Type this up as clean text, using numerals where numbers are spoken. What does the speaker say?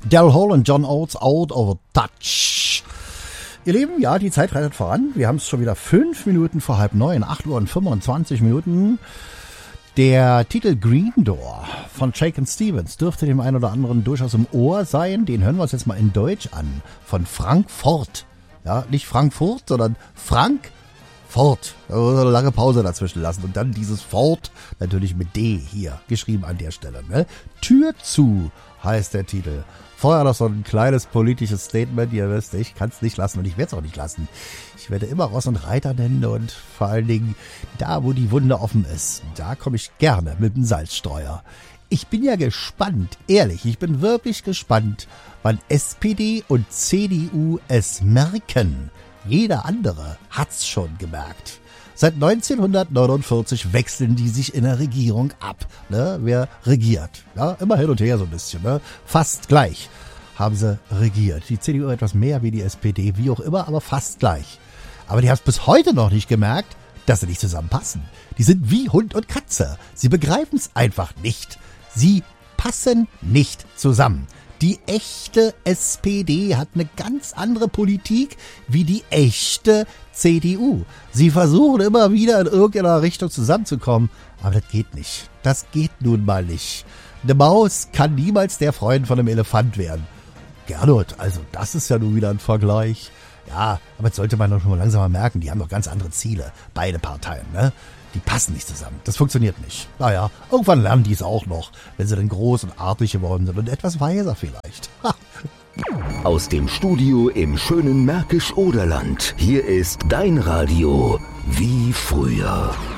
Daryl Hall und John Oates, Out of Touch. Ihr Lieben, ja, die Zeit reitet voran. Wir haben es schon wieder 5 Minuten vor 8:30, 8 Uhr und 25 Minuten. Der Titel Green Door von Shakin' Stevens dürfte dem einen oder anderen durchaus im Ohr sein. Den hören wir uns jetzt mal in Deutsch an. Von Frank Ford. Ja, nicht Frankfurt, sondern Frank Ford. Da muss man eine lange Pause dazwischen lassen. Und dann dieses Ford, natürlich mit D hier, geschrieben an der Stelle. Ne? Tür zu heißt der Titel. Vorher noch so ein kleines politisches Statement. Ihr wisst, ich kann es nicht lassen und ich werde es auch nicht lassen. Ich werde immer Ross und Reiter nennen und vor allen Dingen da, wo die Wunde offen ist, da komme ich gerne mit dem Salzstreuer. Ich bin ja gespannt, ehrlich, ich bin wirklich gespannt, wann SPD und CDU es merken. Jeder andere hat's schon gemerkt. Seit 1949 wechseln die sich in der Regierung ab. Ne? Wer regiert? Ja, immer hin und her so ein bisschen. Ne? Fast gleich haben sie regiert. Die CDU etwas mehr wie die SPD, wie auch immer, aber fast gleich. Aber die haben es bis heute noch nicht gemerkt, dass sie nicht zusammenpassen. Die sind wie Hund und Katze. Sie begreifen es einfach nicht. Sie passen nicht zusammen. Die echte SPD hat eine ganz andere Politik wie die echte CDU. Sie versuchen immer wieder in irgendeiner Richtung zusammenzukommen, aber das geht nicht. Das geht nun mal nicht. Eine Maus kann niemals der Freund von einem Elefant werden. Gernot, also das ist ja nun wieder ein Vergleich. Ja, aber jetzt sollte man doch schon mal langsam mal merken, die haben doch ganz andere Ziele, beide Parteien, ne? Die passen nicht zusammen. Das funktioniert nicht. Naja, irgendwann lernen die es auch noch, wenn sie dann groß und artig geworden sind und etwas weiser vielleicht. Aus dem Studio im schönen Märkisch-Oderland. Hier ist dein Radio wie früher.